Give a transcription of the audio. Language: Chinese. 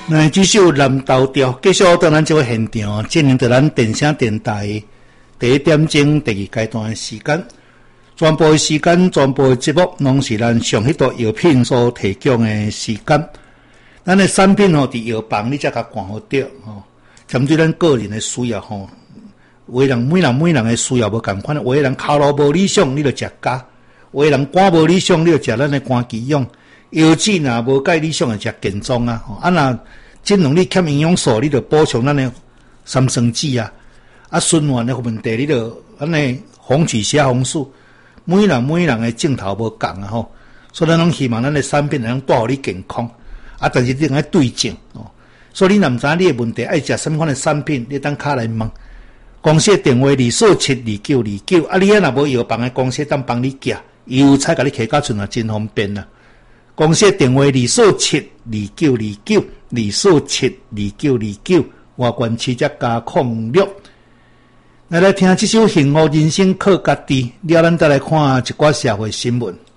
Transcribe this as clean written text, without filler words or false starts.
那这首南投调继续到咱这个现场，进行到咱电声电台第1点钟第2阶段的时间。全部的时间，全部的节目，拢是咱上迄道药品所提供的时间。咱的产品伫药房你才甲看好着针对咱个人的需要每人的需要无同款，有的人头路无理想，你就食镉；有的人肝无理想，你就食咱的肝鸡蛹。腰子若无介理想的食健壮啊，若这两你欠营养素，你就补充咱的三酸酯啊，循环的问题，你就咱的红曲虾红素，每人的镜头无共所以咱拢希望咱的产品能带互你健康但是你要对症所以你若毋知你的问题爱食什么款的产品，你当卡来问。公司的电话2472929你若无药房的公司当帮你寄，伊有菜甲你摕到厝真方便啦。公司的电话2472929外观7加06。来听这首《幸福人生靠家己》，了咱再来看一寡社会新闻。